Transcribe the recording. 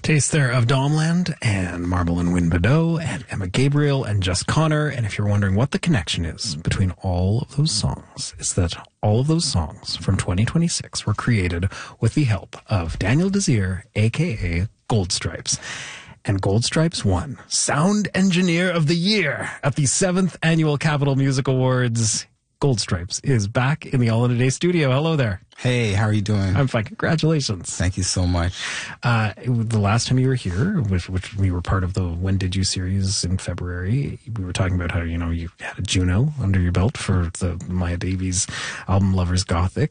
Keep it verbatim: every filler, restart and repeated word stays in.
Taste there of Domland and Marble and Win Badeau and Emma Gabriel and Just Connor. And if you're wondering what the connection is between all of those songs, is that all of those songs from twenty twenty-six were created with the help of Daniel Desir, a k a. Gold Stripes. And Gold Stripes won Sound Engineer of the Year at the seventh Annual Capitol Music Awards. Gold Stripes is back in the All in a Day studio. Hello there. Hey, how are you doing? I'm fine. Congratulations. Thank you so much. Uh, it was the last time you were here, which, which we were part of the When Did You series in February, we were talking about how, you know, you had a Juno under your belt for the Maya Davies album Lovers Gothic.